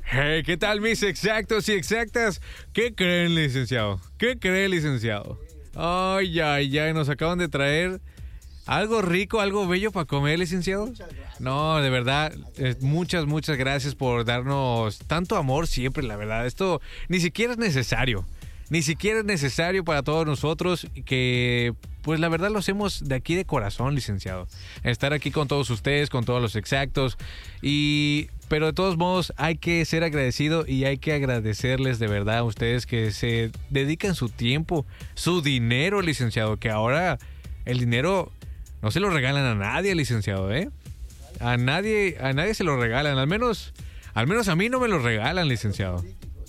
Hey, ¿qué tal mis exactos y exactas? ¿Qué creen, licenciado? ¿Qué cree, licenciado? Ay, ay, ay, nos acaban de traer algo rico, algo bello para comer, licenciado. No, de verdad, muchas gracias por darnos tanto amor siempre, la verdad. Esto ni siquiera es necesario. Ni siquiera es necesario para todos nosotros que, pues la verdad lo hacemos de aquí de corazón, licenciado. Estar aquí con todos ustedes, con todos los exactos. Pero de todos modos hay que ser agradecido y hay que agradecerles de verdad a ustedes que se dedican su tiempo, su dinero, licenciado. Que ahora el dinero no se lo regalan a nadie, licenciado, ¿eh? A nadie se lo regalan. Al menos a mí no me lo regalan, licenciado.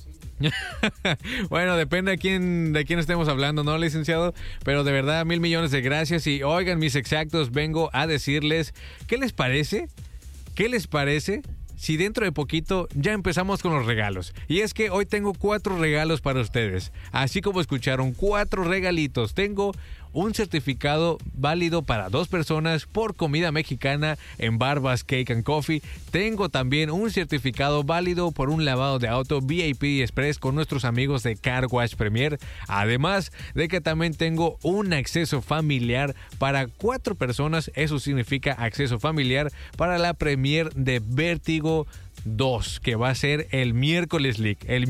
Bueno, depende de quién estemos hablando, ¿no, licenciado? Pero de verdad, 1,000 millones de gracias. Y oigan, mis exactos, vengo a decirles, ¿qué les parece? ¿Qué les parece si dentro de poquito ya empezamos con los regalos? Y es que hoy tengo 4 regalos para ustedes. Así como escucharon, 4 regalitos. Tengo un certificado válido para 2 personas por comida mexicana en Barbas Cake and Coffee. Tengo también un certificado válido por un lavado de auto VIP Express con nuestros amigos de Car Wash Premier. Además de que también tengo un acceso familiar para 4 personas. Eso significa acceso familiar para la premier de Vértigo 2, que va a ser el miércoles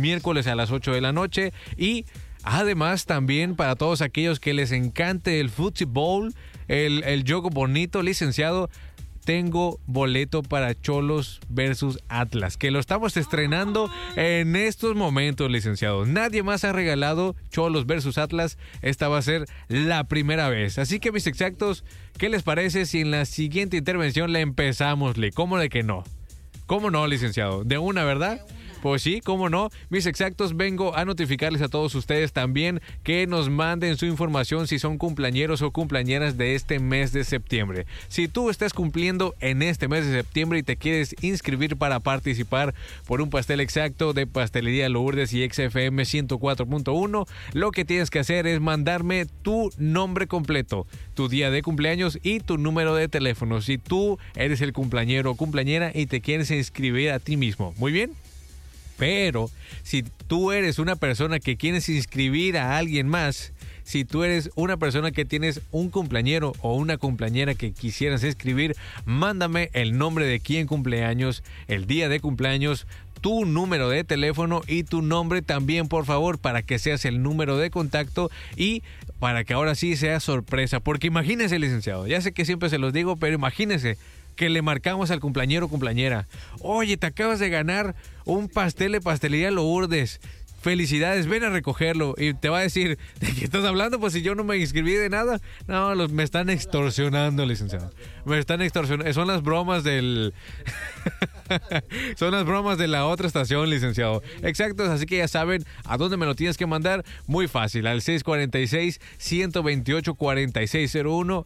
a las 8 de la noche. Y además, también para todos aquellos que les encante el fútbol, el juego bonito, licenciado, tengo boleto para Xolos versus Atlas, que lo estamos estrenando en estos momentos, licenciado. Nadie más ha regalado Xolos versus Atlas. Esta va a ser la primera vez. Así que, mis exactos, ¿qué les parece si en la siguiente intervención le empezamos? ¿Cómo de que no? ¿Cómo no, licenciado? De una, ¿verdad? Pues sí, cómo no. Mis exactos, vengo a notificarles a todos ustedes también que nos manden su información si son cumpleañeros o cumpleañeras de este mes de septiembre. Si tú estás cumpliendo en este mes de septiembre y te quieres inscribir para participar por un pastel exacto de Pastelería Lourdes y XFM 104.1, lo que tienes que hacer es mandarme tu nombre completo, tu día de cumpleaños y tu número de teléfono. Si tú eres el cumpleañero o cumpleañera y te quieres inscribir a ti mismo. Muy bien. Pero si tú eres una persona que quieres inscribir a alguien más, si tú eres una persona que tienes un cumpleañero o una cumpleañera que quisieras inscribir, mándame el nombre de quién cumpleaños, el día de cumpleaños, tu número de teléfono y tu nombre también, por favor, para que seas el número de contacto y para que ahora sí sea sorpresa. Porque imagínese, licenciado, ya sé que siempre se los digo, pero imagínese que le marcamos al cumpleañero o cumpleañera. Oye, te acabas de ganar un pastel de Pastelería Lourdes. Felicidades, ven a recogerlo. Y te va a decir, ¿de qué estás hablando? Pues si yo no me inscribí de nada. No, me están extorsionando, licenciado. Me están extorsionando. Son las bromas del... Son las bromas de la otra estación, licenciado. Exactos, así que ya saben a dónde me lo tienes que mandar. Muy fácil, al 646-128-4601.